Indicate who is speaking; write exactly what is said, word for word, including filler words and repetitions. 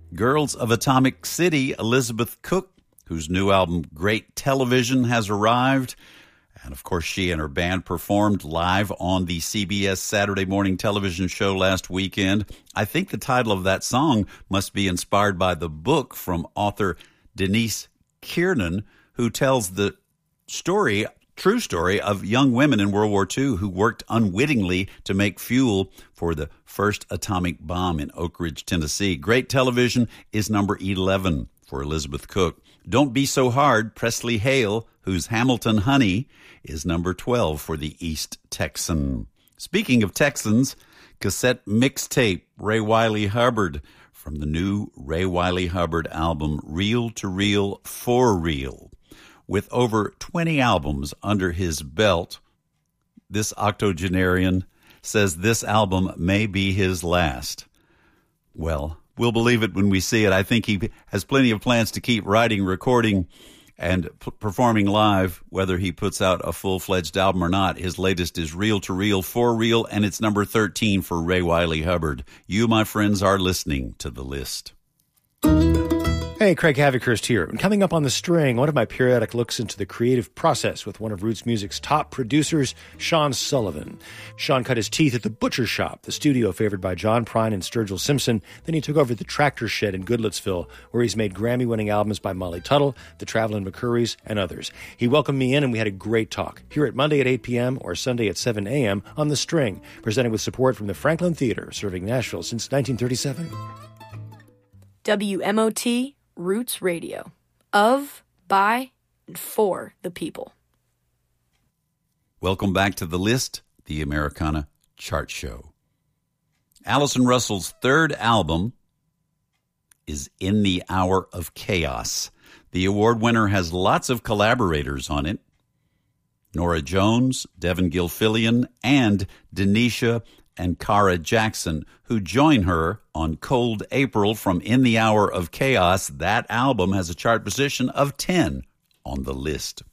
Speaker 1: Girls of Atomic City, Elizabeth Cook, whose new album Great Television has arrived. And, of course, she and her band performed live on the C B S Saturday morning television show last weekend. I think the title of that song must be inspired by the book from author Denise Kiernan, who tells the story, true story, of young women in World War Two who worked unwittingly to make fuel for the first atomic bomb in Oak Ridge, Tennessee. Great Television is number eleven for Elizabeth Cook. Don't Be So Hard, Presley Hale, whose Hamilton Honey is number twelve for the East Texan. Speaking of Texans, cassette mixtape, Ray Wiley Hubbard, from the new Ray Wiley Hubbard album, Reel to Reel for Real. With over twenty albums under his belt, this octogenarian says this album may be his last. Well, we'll believe it when we see it. I think he has plenty of plans to keep writing, recording, and p- performing live, whether he puts out a full-fledged album or not. His latest is Reel to Reel for Real, and it's number thirteen for Ray Wiley Hubbard. You, my friends, are listening to The List.
Speaker 2: Hey, Craig Havikhurst here. And coming up on The String, one of my periodic looks into the creative process with one of Roots Music's top producers, Sean Sullivan. Sean cut his teeth at the Butcher Shop, the studio favored by John Prine and Sturgill Simpson. Then he took over the Tractor Shed in Goodlettsville, where he's made Grammy-winning albums by Molly Tuttle, the Travelin' McCurries, and others. He welcomed me in, and we had a great talk. Here at Monday at eight p.m. or Sunday at seven a.m. on The String, presented with support from the Franklin Theater, serving Nashville since nineteen thirty-seven.
Speaker 3: W M O T Roots Radio. Of, by, and for the people.
Speaker 1: Welcome back to The List, the Americana Chart Show. Allison Russell's third album is In the Hour of Chaos. The award winner has lots of collaborators on it. Nora Jones, Devin Gilfillian, and Denisha and Cara Jackson, who join her on Cold April from In the Hour of Chaos. That album has a chart position of ten on the list.